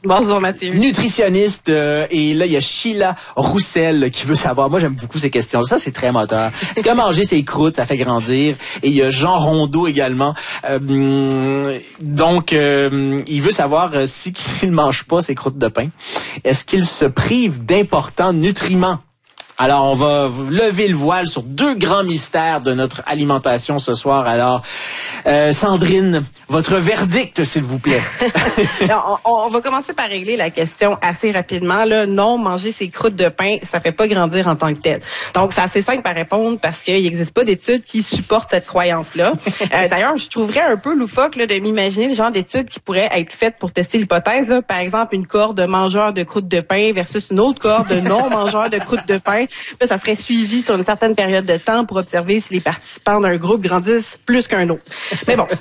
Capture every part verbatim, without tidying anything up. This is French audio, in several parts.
Bonjour Mathieu. Nutritionniste. Euh, et là, il y a Sheila Roussel qui veut savoir. Moi, j'aime beaucoup ces questions. Ça, c'est très moteur. Est-ce que manger ses croûtes, ça fait grandir? Et il y a Jean Rondeau également. Euh, donc, euh, il veut savoir euh, si s'il ne mange pas ses croûtes de pain, est-ce qu'il se prive d'importants nutriments? Alors, on va lever le voile sur deux grands mystères de notre alimentation ce soir. Alors, euh, Sandrine, votre verdict, s'il vous plaît. on, on va commencer par régler la question assez rapidement. Là, non, manger ses croûtes de pain, ça fait pas grandir en tant que tel. Donc, c'est assez simple à répondre parce qu'il n'existe pas d'études qui supportent cette croyance-là. Euh, d'ailleurs, je trouverais un peu loufoque là, de m'imaginer le genre d'études qui pourraient être faites pour tester l'hypothèse. Là. Par exemple, une cohorte de mangeurs de croûtes de pain versus une autre cohorte de non-mangeurs de croûtes de pain. Là, ça serait suivi sur une certaine période de temps pour observer si les participants d'un groupe grandissent plus qu'un autre. Mais bon.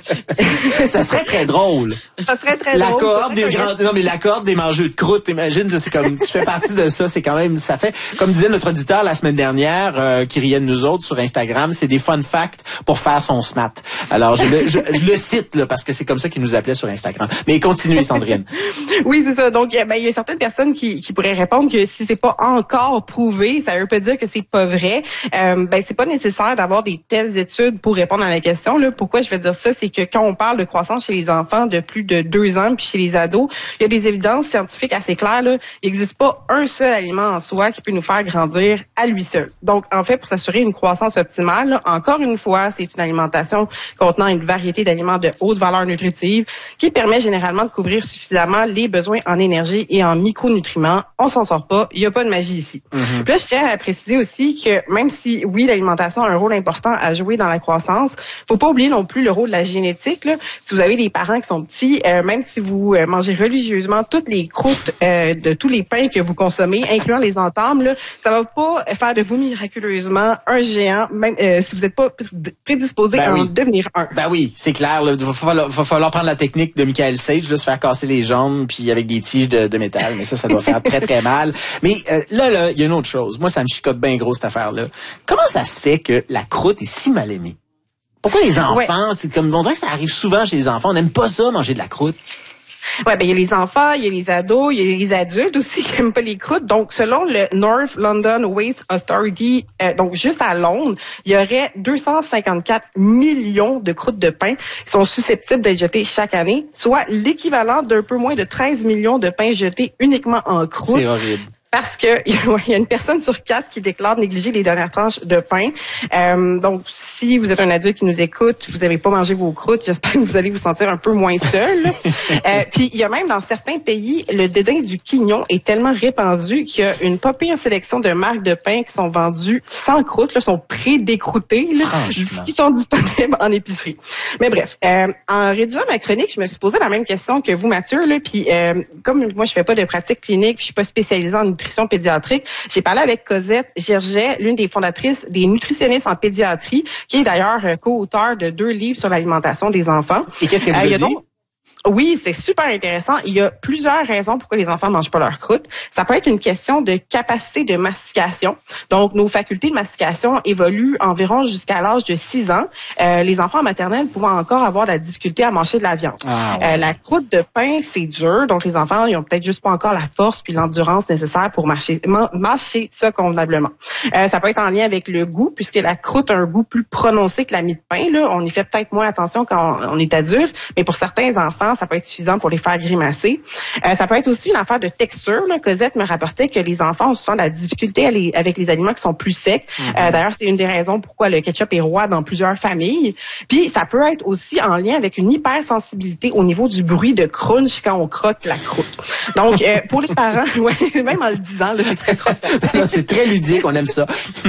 Ça serait très drôle. Ça serait très la drôle. Cohorte des grands... Non, mais la cohorte des mangeux de croûte, imagine, c'est comme, tu fais partie de ça, c'est quand même, ça fait, comme disait notre auditeur la semaine dernière, euh, qui riait de nous autres sur Instagram, c'est des fun facts pour faire son smat. Alors, je le, je, je le cite, là, parce que c'est comme ça qu'il nous appelait sur Instagram. Mais continuez, Sandrine. Oui, c'est ça. Donc, ben, il y a certaines personnes qui, qui pourraient répondre que si c'est pas encore prouvé, ça veut pas dire que c'est pas vrai. Euh, ben, c'est pas nécessaire d'avoir des telles études pour répondre à la question. Là. Pourquoi je veux dire ça? C'est que quand on parle de croissance chez les enfants de plus de deux ans, puis chez les ados, il y a des évidences scientifiques assez claires. Là. Il n'existe pas un seul aliment en soi qui peut nous faire grandir à lui seul. Donc, en fait, pour s'assurer une croissance optimale, là, encore une fois, c'est une alimentation contenant une variété d'aliments de haute valeur nutritive qui permet généralement de couvrir suffisamment les besoins en énergie et en micronutriments. On s'en sort pas. Il n'y a pas de magie ici. Mm-hmm. Puis là, je tiens à préciser aussi que même si, oui, l'alimentation a un rôle important à jouer dans la croissance, faut pas oublier non plus le rôle de la génétique. Là. Si vous avez des parents qui sont petits, euh, même si vous euh, mangez religieusement toutes les croûtes euh, de tous les pains que vous consommez, incluant les entames, là, ça va pas faire de vous miraculeusement un géant, même euh, si vous n'êtes pas prédisposé ben à oui. en devenir un. Ben oui, c'est clair. Il va falloir, va falloir prendre la technique de Michael Sage, de se faire casser les jambes puis avec des tiges de, de métal. Mais ça, ça doit faire très, très mal. Mais euh, là, là, il y a une autre chose. Moi, ça me chicote bien gros, cette affaire-là. Comment ça se fait que la croûte est si mal aimée? Pourquoi les enfants, ouais. c'est comme, on dirait que ça arrive souvent chez les enfants, on n'aime pas ça, manger de la croûte. Ouais, ben il y a les enfants, il y a les ados, il y a les adultes aussi qui n'aiment pas les croûtes. Donc, selon le North London Waste Authority, euh, donc juste à Londres, il y aurait deux cent cinquante-quatre millions de croûtes de pain qui sont susceptibles d'être jetées chaque année, soit l'équivalent d'un peu moins de treize millions de pains jetés uniquement en croûte. C'est horrible. Parce que il y a une personne sur quatre qui déclare négliger les dernières tranches de pain. Euh, donc, si vous êtes un adulte qui nous écoute, vous n'avez pas mangé vos croûtes, j'espère que vous allez vous sentir un peu moins seul. euh, puis, il y a même dans certains pays, le dédain du quignon est tellement répandu qu'il y a une pas pire sélection de marques de pain qui sont vendues sans croûte, là, sont pré-décroûtées, là, qui sont disponibles en épicerie. Mais bref, euh, en rédigeant ma chronique, je me suis posé la même question que vous, Mathieu. Là, puis, euh, comme moi, je fais pas de pratique clinique, puis je suis pas spécialisée en nutrition pédiatrique. J'ai parlé avec Cosette Gerget, l'une des fondatrices des nutritionnistes en pédiatrie, qui est d'ailleurs co-auteur de deux livres sur l'alimentation des enfants. Et qu'est-ce qu'elle vous a, a dit? Donc, oui, c'est super intéressant. Il y a plusieurs raisons pourquoi les enfants mangent pas leur croûte. Ça peut être une question de capacité de mastication. Donc, nos facultés de mastication évoluent environ jusqu'à l'âge de six ans. Euh, les enfants en maternelle pouvant encore avoir de la difficulté à manger de la viande. Ah, ouais. euh, la croûte de pain, c'est dur. Donc, les enfants, ils ont peut-être juste pas encore la force puis l'endurance nécessaire pour mâcher, mâcher ça convenablement. Euh, ça peut être en lien avec le goût, puisque la croûte a un goût plus prononcé que la mie de pain. Là, on y fait peut-être moins attention quand on, on est adulte, mais pour certains enfants, ça peut être suffisant pour les faire grimacer. Euh, ça peut être aussi une affaire de texture. Là. Cosette me rapportait que les enfants ont souvent de la difficulté à les, avec les aliments qui sont plus secs. Mm-hmm. Euh, d'ailleurs, c'est une des raisons pourquoi le ketchup est roi dans plusieurs familles. Puis, ça peut être aussi en lien avec une hypersensibilité au niveau du bruit de crunch quand on croque la croûte. Donc, euh, pour les parents, ouais, même en le disant, là, c'est très croquant. C'est très ludique, on aime ça.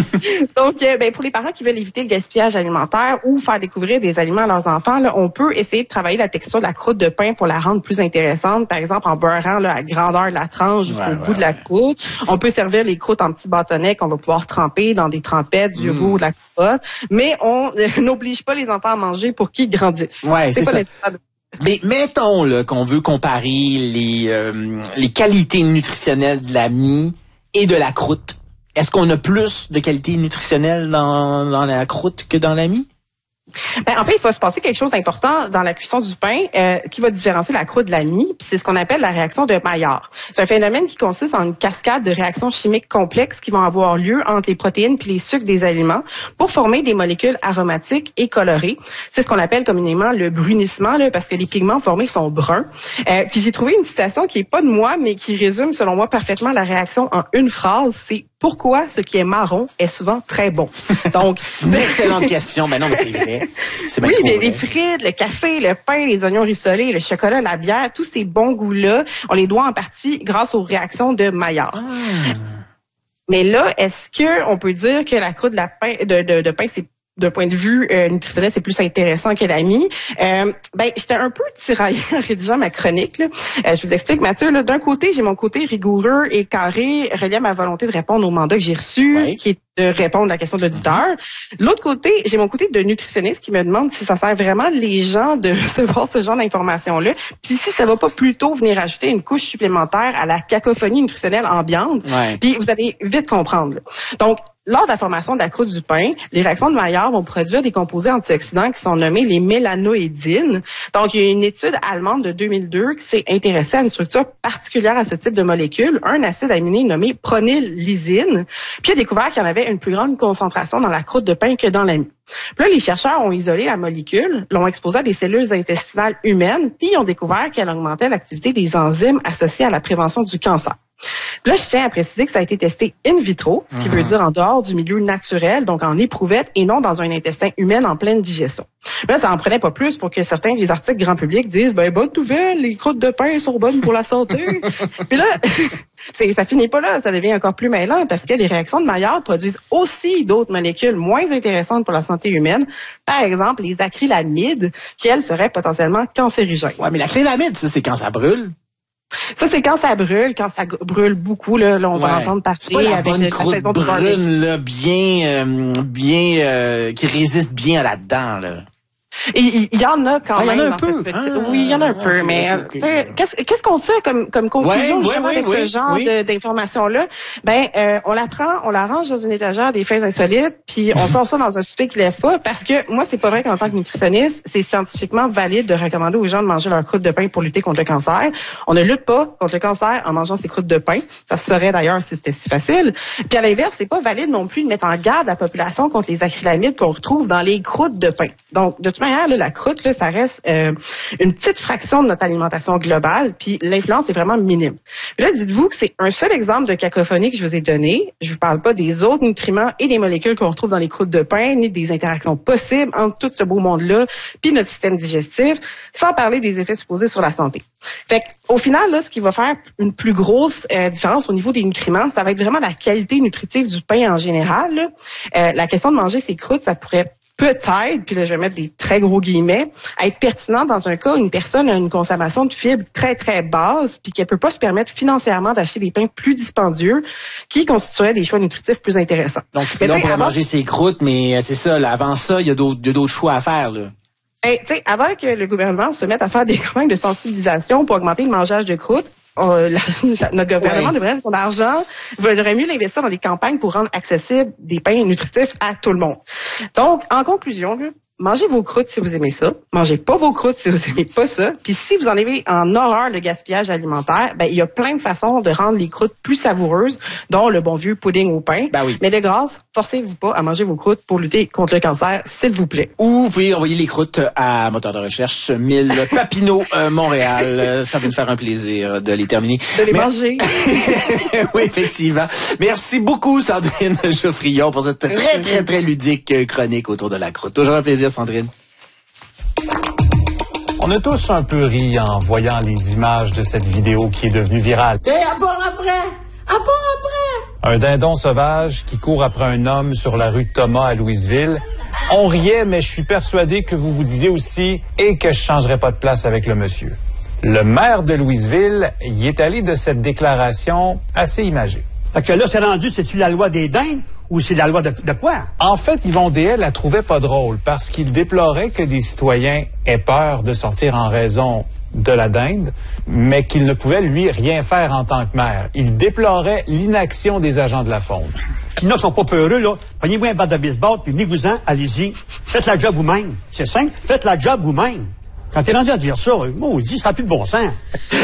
Donc, euh, ben, pour les parents qui veulent éviter le gaspillage alimentaire ou faire découvrir des aliments à leurs enfants, là, on peut essayer de travailler la texture de la croûte de pain pour la rendre plus intéressante. Par exemple, en beurrant là, la grandeur de la tranche jusqu'au ouais, bout ouais, de la ouais. croûte. On peut servir les croûtes en petits bâtonnets qu'on va pouvoir tremper dans des trempettes, du mmh. roux, de la croûte. Mais on euh, n'oblige pas les enfants à manger pour qu'ils grandissent. Ouais, c'est, c'est pas ça. De... Mais mettons là, qu'on veut comparer les, euh, les qualités nutritionnelles de la mie et de la croûte. Est-ce qu'on a plus de qualités nutritionnelles dans, dans la croûte que dans la mie? Ben, en fait, il faut se passer quelque chose d'important dans la cuisson du pain euh, qui va différencier la croûte de la mie, puis c'est ce qu'on appelle la réaction de Maillard. C'est un phénomène qui consiste en une cascade de réactions chimiques complexes qui vont avoir lieu entre les protéines puis les sucres des aliments pour former des molécules aromatiques et colorées. C'est ce qu'on appelle communément le brunissement, là, parce que les pigments formés sont bruns. Euh, puis j'ai trouvé une citation qui est pas de moi, mais qui résume, selon moi, parfaitement la réaction en une phrase. C'est « Pourquoi ce qui est marron est souvent très bon ». Donc, c'est une excellente question. Ben non, mais c'est vrai. C'est oui, mais vrai. les frites, le café, le pain, les oignons rissolés, le chocolat, la bière, tous ces bons goûts-là, on les doit en partie grâce aux réactions de Maillard. Ah. Mais là, est-ce que on peut dire que la croûte de, la pain, de, de, de pain, c'est d'un point de vue euh, nutritionnel, c'est plus intéressant que la mie. Euh, ben, j'étais un peu tiraillée en rédigeant ma chronique. Là. Euh, je vous explique, Mathieu. Là, d'un côté, j'ai mon côté rigoureux et carré, relié à ma volonté de répondre au mandat que j'ai reçu, oui. qui est de répondre à la question de l'auditeur. Mm-hmm. L'autre côté, j'ai mon côté de nutritionniste qui me demande si ça sert vraiment les gens de recevoir ce genre d'informations-là, puis si ça va pas plutôt venir ajouter une couche supplémentaire à la cacophonie nutritionnelle ambiante. Ouais. Puis vous allez vite comprendre. Là. Donc, lors de la formation de la croûte du pain, les réactions de Maillard vont produire des composés antioxydants qui sont nommés les mélanoïdines. Donc, il y a une étude allemande de deux mille deux qui s'est intéressée à une structure particulière à ce type de molécule, un acide aminé nommé pronylysine, puis il a découvert qu'il y en avait une plus grande concentration dans la croûte de pain que dans la mie. Puis là, les chercheurs ont isolé la molécule, l'ont exposée à des cellules intestinales humaines, puis ils ont découvert qu'elle augmentait l'activité des enzymes associées à la prévention du cancer. Là, je tiens à préciser que ça a été testé in vitro, ce qui mmh. veut dire en dehors du milieu naturel, donc en éprouvette et non dans un intestin humain en pleine digestion. Là, ça en prenait pas plus pour que certains des articles grand public disent, ben, bonne nouvelle, les croûtes de pain sont bonnes pour la santé. Puis là, c'est, ça finit pas là, ça devient encore plus mêlant parce que les réactions de Maillard produisent aussi d'autres molécules moins intéressantes pour la santé humaine. Par exemple, les acrylamides, qui, elles, seraient potentiellement cancérigènes. Ouais, mais l'acrylamide, ça, c'est quand ça brûle. Ça, c'est quand ça brûle, quand ça brûle beaucoup, là, là on va ouais. entendre parler c'est pas la avec bonne la croûte saison brune, là, bien, euh, bien, euh, qui résiste bien là-dedans, là. Il y, y en a quand ah, même. Il y en a un dans peu. Cette ah, oui, il y en a un okay, peu, mais okay, okay. qu'est-ce, qu'est-ce qu'on tire comme, comme conclusion ouais, justement ouais, avec ouais, ce oui, genre oui. de, d'informations-là? Ben, euh, on la prend, on la range dans une étagère des faits insolites, puis on sort ça dans un souper qui lève pas, parce que moi, c'est pas vrai qu'en tant que nutritionniste, c'est scientifiquement valide de recommander aux gens de manger leur croûte de pain pour lutter contre le cancer. On ne lutte pas contre le cancer en mangeant ses croûtes de pain. Ça se serait d'ailleurs si c'était si facile. Puis à l'inverse, c'est pas valide non plus de mettre en garde la population contre les acrylamides qu'on retrouve dans les croûtes de pain. Donc, de toute manière, là, la croûte, là, ça reste euh, une petite fraction de notre alimentation globale, puis l'influence est vraiment minime. Puis là, dites-vous que c'est un seul exemple de cacophonie que je vous ai donné. Je vous parle pas des autres nutriments et des molécules qu'on retrouve dans les croûtes de pain, ni des interactions possibles entre tout ce beau monde-là, puis notre système digestif, sans parler des effets supposés sur la santé. Fait qu'au final, là, ce qui va faire une plus grosse euh, différence au niveau des nutriments, ça va être vraiment la qualité nutritive du pain en général. Là. Euh, la question de manger ses croûtes, ça pourrait peut-être, puis là je vais mettre des très gros guillemets, être pertinent dans un cas où une personne a une consommation de fibres très très basse puis qu'elle peut pas se permettre financièrement d'acheter des pains plus dispendieux qui constitueraient des choix nutritifs plus intéressants. Donc là on pourrait avant... manger ses croûtes, mais c'est ça, là, avant ça, il y a d'autres, il y a d'autres choix à faire, là. Ben, tu sais, avant que le gouvernement se mette à faire des campagnes de sensibilisation pour augmenter le mangeage de croûtes, Euh, la, la, notre gouvernement ouais. devrait son argent, voudrait mieux l'investir dans des campagnes pour rendre accessibles des pains nutritifs à tout le monde. Donc, en conclusion, là, mangez vos croûtes si vous aimez ça. Mangez pas vos croûtes si vous aimez pas ça. Puis si vous en avez en horreur le gaspillage alimentaire, ben il y a plein de façons de rendre les croûtes plus savoureuses, dont le bon vieux pudding au pain. Ben oui. Mais de grâce, forcez-vous pas à manger vos croûtes pour lutter contre le cancer, s'il vous plaît. Ou vous pouvez envoyer les croûtes à moteur de recherche mille Papineau euh, Montréal. Ça va nous faire un plaisir de les terminer. De les Mais... manger. Oui, effectivement. Merci beaucoup, Sandrine Geoffrion, pour cette très, très, très ludique chronique autour de la croûte. Toujours un plaisir, Sandrine. On a tous un peu ri en voyant les images de cette vidéo qui est devenue virale. T'es à part après! À part après! Un dindon sauvage qui court après un homme sur la rue Thomas à Louisville. On riait, mais je suis persuadé que vous vous disiez aussi « et que je changerais pas de place avec le monsieur ». Le maire de Louisville y est allé de cette déclaration assez imagée. Fait que là, c'est rendu, c'est-tu la loi des dindes ou c'est la loi de, de quoi? En fait, Yvon Déhay la trouvait pas drôle parce qu'il déplorait que des citoyens aient peur de sortir en raison de la dinde, mais qu'il ne pouvait, lui, rien faire en tant que maire. Il déplorait l'inaction des agents de la faune. s'il y en a qui sont pas peureux, là, prenez-vous un bat de baseball, puis venez-vous-en, allez-y. Faites la job vous-même. C'est simple, faites la job vous-même. Quand t'es rendu à dire ça, maudit, ça n'a plus de bon sens.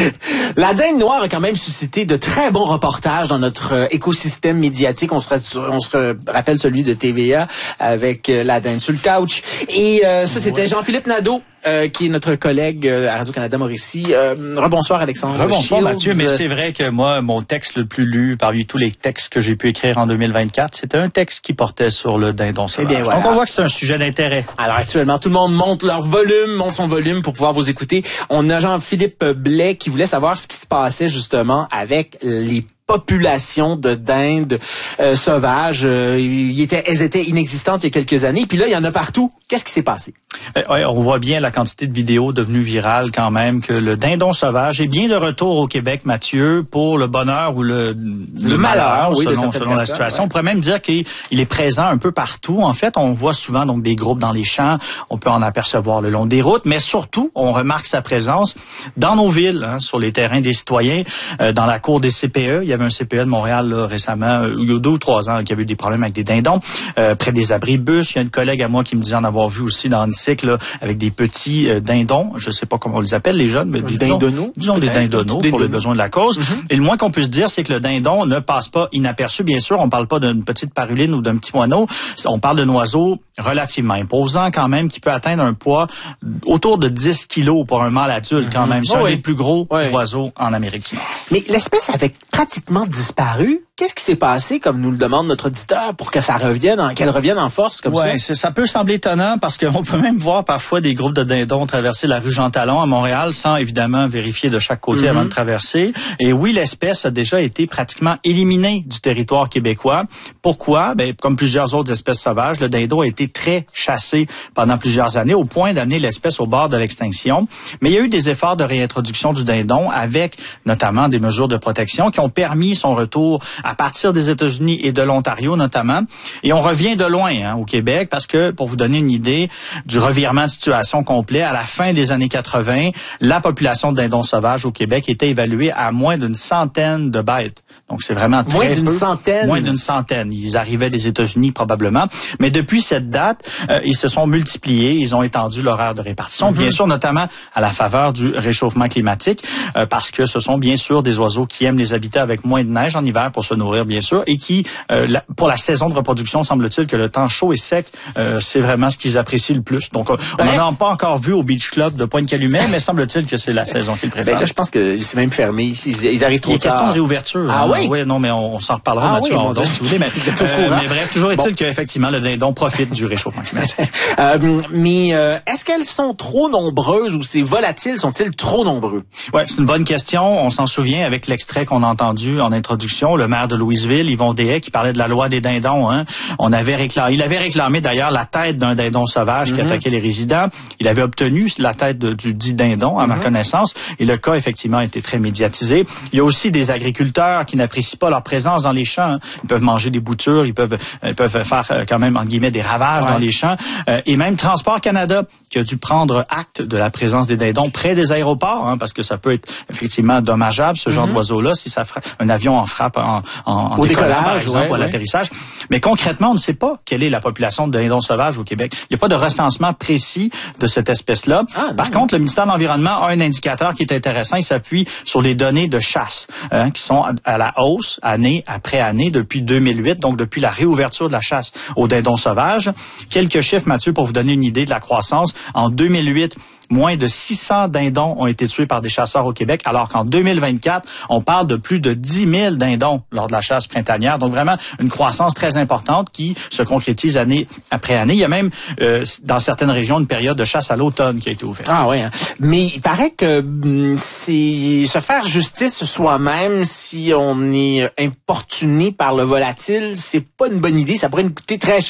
La dinde noire a quand même suscité de très bons reportages dans notre euh, écosystème médiatique. On se, on se rappelle celui de T V A avec euh, la dinde sur le couch. Et euh, ça, c'était Jean-Philippe Nadeau. Euh, qui est notre collègue euh, à Radio-Canada Mauricie. Euh, rebonsoir Alexandre. Rebonsoir Shields. Mathieu, mais c'est vrai que moi, mon texte le plus lu parmi tous les textes que j'ai pu écrire en deux mille vingt-quatre, c'était un texte qui portait sur le dindon sauvage. Eh bien, voilà. Donc on voit que c'est un sujet d'intérêt. Alors actuellement, tout le monde monte leur volume, monte son volume pour pouvoir vous écouter. On a Jean-Philippe Blais qui voulait savoir ce qui se passait justement avec les population de dindes euh, sauvages. Euh, ils étaient, elles étaient inexistantes il y a quelques années. Puis là, il y en a partout. Qu'est-ce qui s'est passé? Euh, ouais, on voit bien la quantité de vidéos devenues virales quand même, que le dindon sauvage est bien de retour au Québec, Mathieu, pour le bonheur ou le, le, le malheur, oui, selon, selon la situation. Ouais. On pourrait même dire qu'il est présent un peu partout. En fait, on voit souvent donc des groupes dans les champs. On peut en apercevoir le long des routes, mais surtout, on remarque sa présence dans nos villes, hein, sur les terrains des citoyens, euh, dans la cour des C P E. Il y avait un C P E de Montréal là, récemment, il y a deux ou trois ans, qui avait eu des problèmes avec des dindons, euh, près des abris bus. Il y a une collègue à moi qui me disait en avoir vu aussi dans une cycle là, avec des petits euh, dindons, je sais pas comment on les appelle les jeunes, mais des dindonneaux, disons des dindonneaux pour les besoins de la cause. Mm-hmm. Et le moins qu'on puisse dire, c'est que le dindon ne passe pas inaperçu. Bien sûr, on parle pas d'une petite paruline ou d'un petit moineau, on parle d'un oiseau relativement imposant quand même, qui peut atteindre un poids autour de dix kilos pour un mâle adulte mm-hmm. quand même. C'est oh, un oui. des plus gros oui. oiseaux en Amérique du Nord. Mais l'espèce avait pratiquement disparu. Qu'est-ce qui s'est passé, comme nous le demande notre auditeur, pour que ça revienne, en, qu'elle revienne en force comme ouais, ça? Ça peut sembler étonnant parce qu'on peut même voir parfois des groupes de dindons traverser la rue Jean-Talon à Montréal sans évidemment vérifier de chaque côté mm-hmm. avant de traverser. Et oui, l'espèce a déjà été pratiquement éliminée du territoire québécois. Pourquoi? Ben, comme plusieurs autres espèces sauvages, le dindon a été très chassé pendant plusieurs années au point d'amener l'espèce au bord de l'extinction. Mais il y a eu des efforts de réintroduction du dindon avec notamment des mesures de protection qui ont permis son retour à partir des États-Unis et de l'Ontario notamment. Et on revient de loin hein, au Québec parce que, pour vous donner une idée du revirement de situation complet, à la fin des années quatre-vingt, la population de dindons sauvages au Québec était évaluée à moins d'une centaine de bêtes. Donc, c'est vraiment très Moins d'une peu. centaine? Moins d'une centaine. Ils arrivaient des États-Unis probablement. Mais depuis cette date, euh, ils se sont multipliés. Ils ont étendu l'horaire de répartition, mm-hmm. bien sûr, notamment à la faveur du réchauffement climatique, euh, parce que ce sont bien sûr des oiseaux qui aiment les habitats avec moins de neige en hiver pour se nourrir, bien sûr, et qui, euh, la, pour la saison de reproduction, semble-t-il que le temps chaud et sec, euh, c'est vraiment ce qu'ils apprécient le plus. Donc, euh, on n'en a pas encore vu au Beach Club de Pointe-Calumet, mais semble-t-il que c'est la saison qu'ils préfèrent. Ben là, je pense que c'est même fermé. Ils, ils arrivent trop tard. Il est question de réouverture. Ah hein. oui? Oui, non, mais on, on s'en reparlera, ah Mathieu, oui, donc, si vous voulez. Mais, euh, mais bref, toujours est-il bon. qu'effectivement, le dindon profite du réchauffement climatique. euh, mais euh, est-ce qu'elles sont trop nombreuses ou ces volatiles sont-ils trop nombreux? Oui, c'est une bonne question. On s'en souvient avec l'extrait qu'on a entendu en introduction, le maire de Louisville, Yvon Deshaies, qui parlait de la loi des dindons. Hein. On avait réclamé, il avait réclamé d'ailleurs la tête d'un dindon sauvage mm-hmm. qui attaquait les résidents. Il avait obtenu la tête de, du dit dindon, à mm-hmm. ma connaissance, et le cas, effectivement, a été très médiatisé. Il y a aussi des agriculteurs qui n'apprécient pas leur présence dans les champs. Hein. Ils peuvent manger des boutures, ils peuvent, ils peuvent faire euh, quand même, entre guillemets, des ravages ouais. dans les champs. Euh, et même Transport Canada, qui a dû prendre acte de la présence des dindons près des aéroports, hein, parce que ça peut être effectivement dommageable, ce mm-hmm. genre d'oiseau-là, si ça frappe, un avion en frappe en, en, en au décollage, par exemple, ouais, ou à ouais. l'atterrissage. Mais concrètement, on ne sait pas quelle est la population de dindons sauvages au Québec. Il n'y a pas de recensement précis de cette espèce-là. Ah, par contre, le ministère de l'Environnement a un indicateur qui est intéressant. Il s'appuie sur les données de chasse, hein, qui sont à la hausse année après année depuis deux mille huit, donc depuis la réouverture de la chasse aux dindons sauvages. Quelques chiffres, Mathieu, pour vous donner une idée de la croissance. En deux mille huit, moins de six cents dindons ont été tués par des chasseurs au Québec, alors qu'en deux mille vingt-quatre, on parle de plus de dix mille dindons lors de la chasse printanière. Donc vraiment une croissance très importante qui se concrétise année après année. Il y a même euh, dans certaines régions une période de chasse à l'automne qui a été ouverte. Ah oui, hein. Mais il paraît que hum, c'est se faire justice soi-même si on est importuné par le volatile, c'est pas une bonne idée. Ça pourrait nous coûter très cher.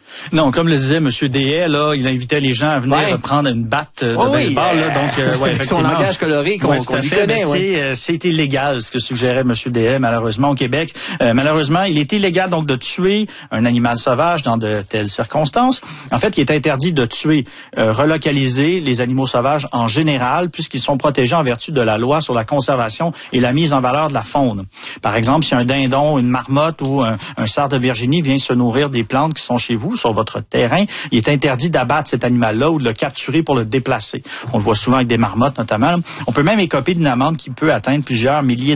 Non, comme le disait M. Dehaye, là, il invitait les gens à venir ouais. prendre une batte de oh, baseball. Oui, là, donc, euh, ouais, avec son langage coloré qu'on ouais, qu lui fait, connaît. Ouais. C'est, euh, c'est illégal, ce que suggérait M. Dehaye, malheureusement, au Québec. Euh, malheureusement, il est illégal donc de tuer un animal sauvage dans de telles circonstances. En fait, il est interdit de tuer, euh, relocaliser les animaux sauvages en général, puisqu'ils sont protégés en vertu de la loi sur la conservation et la mise en valeur de la faune. Par exemple, si un dindon, une marmotte ou un, un cerf de Virginie vient se nourrir des plantes qui sont chez vous, sur votre terrain, il est interdit d'abattre cet animal-là ou de le capturer pour le déplacer. On le voit souvent avec des marmottes notamment. On peut même écoper d'une amende qui peut atteindre plusieurs milliers